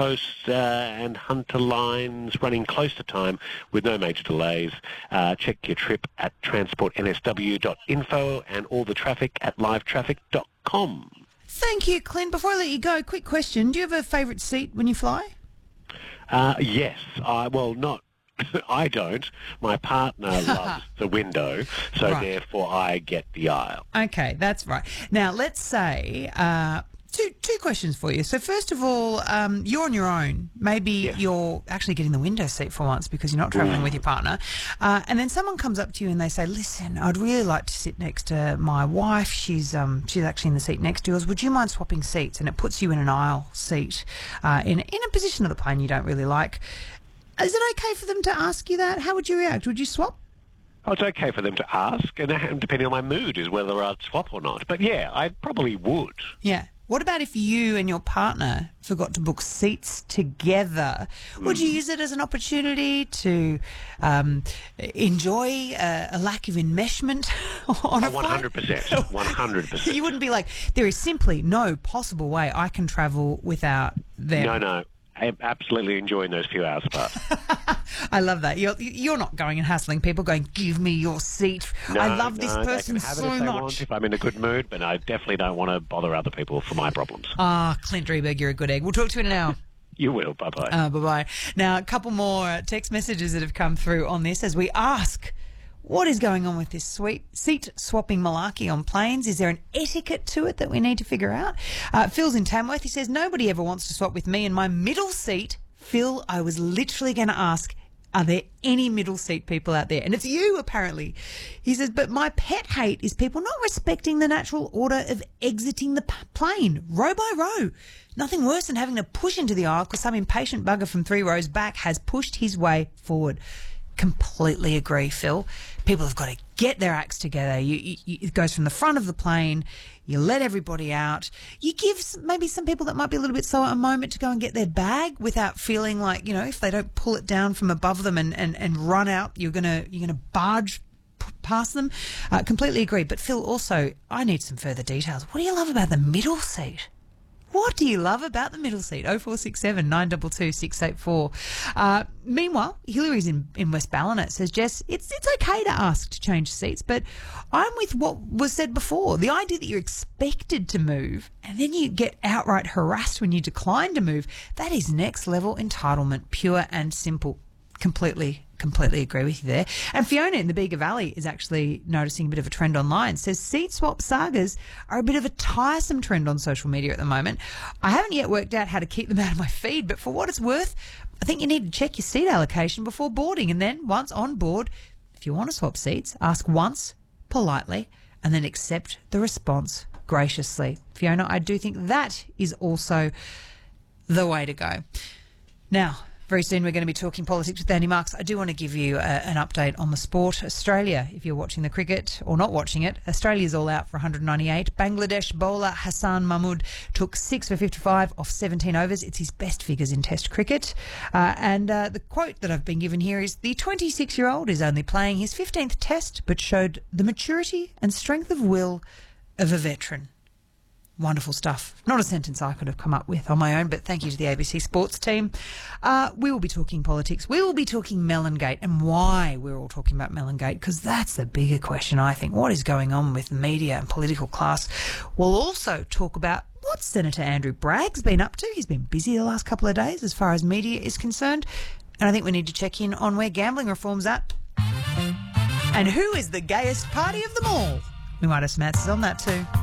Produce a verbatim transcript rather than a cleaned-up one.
Coast uh, and Hunter lines running close to time with no major delays. Uh, check your trip at transport n s w dot info and all the traffic at live traffic dot com. Thank you, Clint. Before I let you go, quick question. Do you have a favourite seat when you fly? Uh, yes. I, well, not... I don't. My partner loves the window, so right. therefore I get the aisle. Okay, that's right. Now, let's say... Uh, Two two questions for you. So first of all, um, you're on your own. Maybe yes. you're actually getting the window seat for once because you're not travelling with your partner. Uh, and then someone comes up to you and they say, "Listen, I'd really like to sit next to my wife. She's um she's actually in the seat next to yours. Would you mind swapping seats?" And it puts you in an aisle seat, uh, in in a position of the plane you don't really like. Is it okay for them to ask you that? How would you react? Would you swap? Oh, it's okay for them to ask, and depending on my mood is whether I'd swap or not. But yeah, I probably would. Yeah. What about if you and your partner forgot to book seats together? Mm. Would you use it as an opportunity to um, enjoy a, a lack of enmeshment on oh, a one hundred percent. one hundred percent. You wouldn't be like, there is simply no possible way I can travel without them. No, no. I'm absolutely enjoying those few hours apart. I love that. You're, you're not going and hassling people going, give me your seat. No, I love no, this person they can have so it if they much. Want, if I'm in a good mood, but I definitely don't want to bother other people for my problems. Ah, Clint Drieberg, you're a good egg. We'll talk to you in an hour. You will. Bye-bye. Uh, bye-bye. Now, a couple more text messages that have come through on this as we ask, what is going on with this sweet seat-swapping malarkey on planes? Is there an etiquette to it that we need to figure out? Uh, Phil's in Tamworth. He says, nobody ever wants to swap with me in my middle seat. Phil, I was literally going to ask, are there any middle seat people out there? And it's you, apparently. He says, but my pet hate is people not respecting the natural order of exiting the p- plane, row by row. Nothing worse than having to push into the aisle because some impatient bugger from three rows back has pushed his way forward. Completely agree, Phil. People have got to get their acts together. You, you, you, it goes from the front of the plane. You let everybody out. You give maybe some people that might be a little bit slower a moment to go and get their bag without feeling like, you know, if they don't pull it down from above them and, and, and run out, you're gonna you're gonna barge p- past them. Uh, completely agree. But Phil, also, I need some further details. What do you love about the middle seat? What do you love about the middle seat? oh four six seven, nine two two, six eight four. Uh, meanwhile, Hillary's in, in West Ballina says, Jess, it's it's okay to ask to change seats, but I'm with what was said before. The idea that you're expected to move and then you get outright harassed when you decline to move, that is next level entitlement, pure and simple. Completely, completely agree with you there. And Fiona in the Bega Valley is actually noticing a bit of a trend online. Says seat swap sagas are a bit of a tiresome trend on social media at the moment. I haven't yet worked out how to keep them out of my feed, but for what it's worth, I think you need to check your seat allocation before boarding. And then once on board, if you want to swap seats, ask once politely and then accept the response graciously. Fiona, I do think that is also the way to go. Now, very soon we're going to be talking politics with Andy Marks. I do want to give you a, an update on the sport. Australia, if you're watching the cricket or not watching it, Australia's all out for one hundred ninety-eight. Bangladesh bowler Hassan Mahmood took six for fifty-five off seventeen overs. It's his best figures in Test cricket. Uh, and uh, the quote that I've been given here is, the twenty-six-year-old is only playing his fifteenth Test but showed the maturity and strength of will of a veteran. Wonderful stuff. Not a sentence I could have come up with on my own, but thank you to the A B C Sports team. Uh, we will be talking politics. We will be talking Mellongate and why we're all talking about Mellongate, because that's the bigger question, I think. What is going on with media and political class? We'll also talk about what Senator Andrew Bragg's been up to. He's been busy the last couple of days as far as media is concerned. And I think we need to check in on where gambling reform's at. And who is the gayest party of them all? We might have some answers on that too.